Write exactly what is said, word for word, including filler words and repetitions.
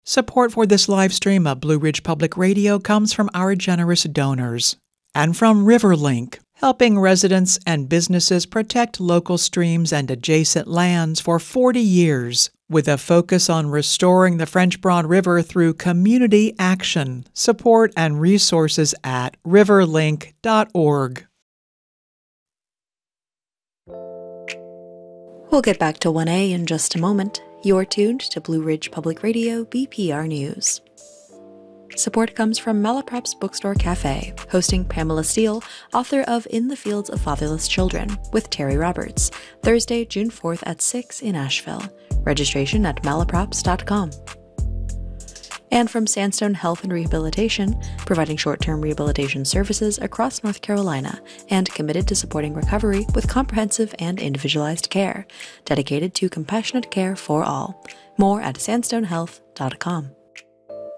Support for this live stream of Blue Ridge Public Radio comes from our generous donors and from Riverlink, helping residents and businesses protect local streams and adjacent lands for forty years, with a focus on restoring the French Broad River through community action. Support and resources at riverlink dot org. We'll get back to one A in just a moment. You're tuned to Blue Ridge Public Radio B P R News. Support comes from Malaprop's Bookstore Cafe, hosting Pamela Steele, author of In the Fields of Fatherless Children, with Terry Roberts, Thursday, June fourth at six in Asheville. Registration at malaprops dot com. And from Sandstone Health and Rehabilitation, providing short-term rehabilitation services across North Carolina and committed to supporting recovery with comprehensive and individualized care, dedicated to compassionate care for all. More at sandstone health dot com.